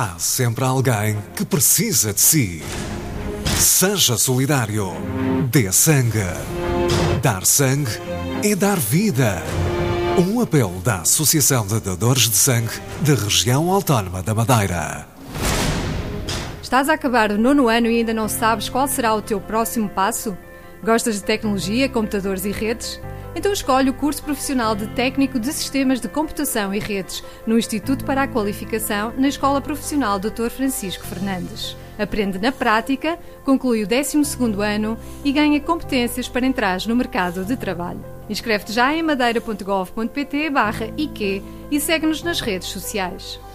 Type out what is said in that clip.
Há sempre alguém que precisa de si. Seja solidário. Dê sangue. Dar sangue é dar vida. Um apelo da Associação de Dadores de Sangue da Região Autónoma da Madeira. Estás a acabar o 9º ano e ainda não sabes qual será o teu próximo passo? Gostas de tecnologia, computadores e redes? Então escolhe o curso profissional de Técnico de Sistemas de Computação e Redes no Instituto para a Qualificação na Escola Profissional Dr. Francisco Fernandes. Aprende na prática, conclui o 12º ano e ganha competências para entrar no mercado de trabalho. Inscreve-te já em madeira.gov.pt/IQ e segue-nos nas redes sociais.